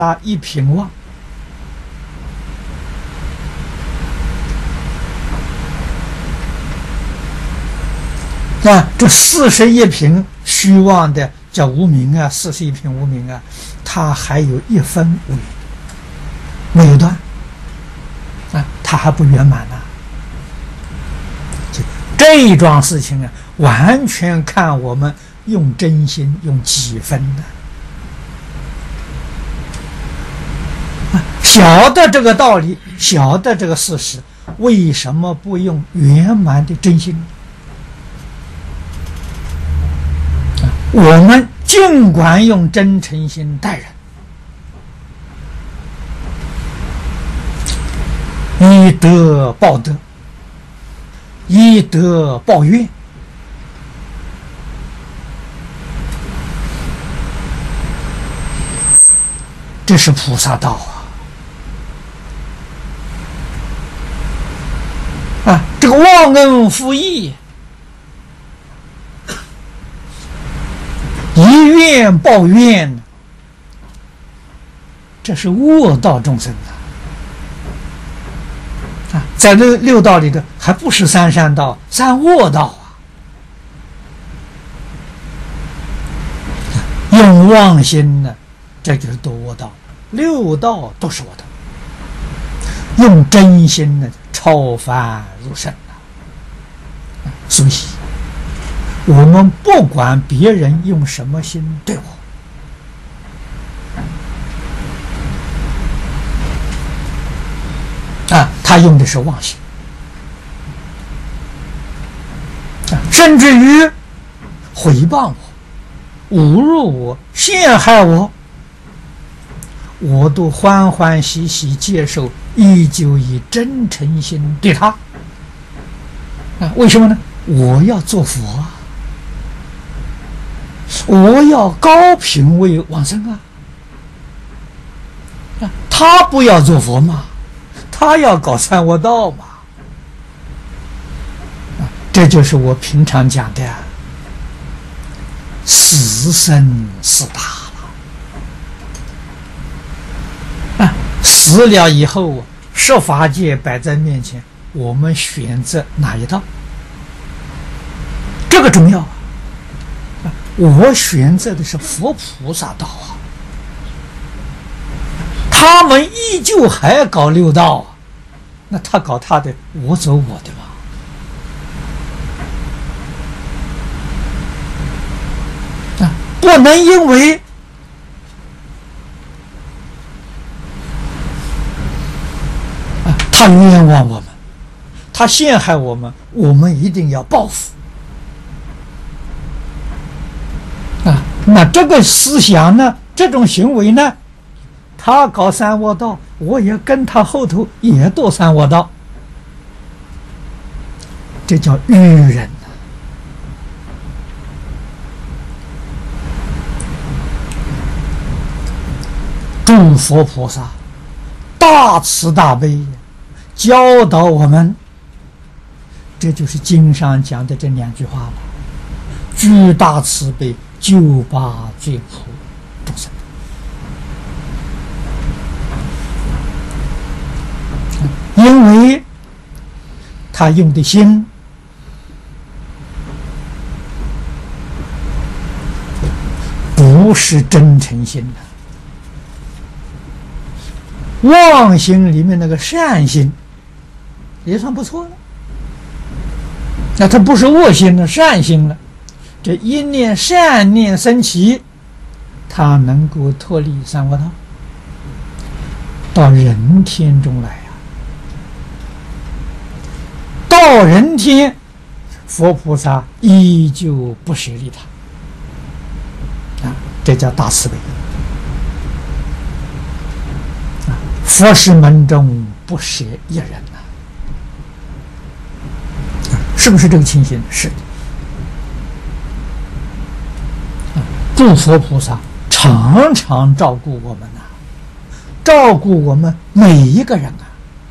一品妄。这41品虚妄的叫无明啊，41品无明啊，它还有1分无明，没有断它还不圆满呢。这一桩事情啊，完全看我们用真心用几分的。晓得这个道理，晓得这个事实，为什么不用圆满的真心？我们尽管用真诚心待人，以德报德，以德报怨，这是菩萨道这个忘恩负义，以怨报怨，这是恶道众生在六道里头还不是3善道，3恶道用妄心呢，这就是堕恶道，6道都是恶道。用真心呢，超凡入圣所以我们不管别人用什么心对我他用的是妄心甚至于诽谤我、侮辱我、陷害我，我都欢欢喜喜接受，依旧以真诚心对他为什么呢？我要做佛我要高品位往生他不要做佛嘛，他要搞三恶道嘛这就是我平常讲的死生死大了死了以后十法界摆在面前，我们选择哪一道？这个重要我选择的是佛菩萨道他们依旧还搞6道那他搞他的，我走我的吧不能因为他冤枉我们，他陷害我们，我们一定要报复那这个思想呢，这种行为呢，他搞三恶道，我也跟他后头也堕三恶道，这叫愚人诸佛菩萨大慈大悲教导我们，这就是经上讲的这2句话了，具大慈悲救拔罪苦众生因为他用的心不是真诚心妄心里面那个善心也算不错了，那它不是恶心了，善心了，这一念善念升起，它能够脱离三恶道，到人天中来到人天，佛菩萨依旧不舍利他这叫大慈悲佛事门中不舍一人是不是这个情形？是的诸佛菩萨常常照顾我们照顾我们每一个人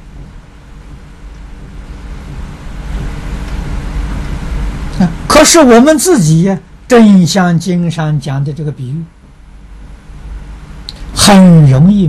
可是我们自己正像经上讲的这个比喻， 很容易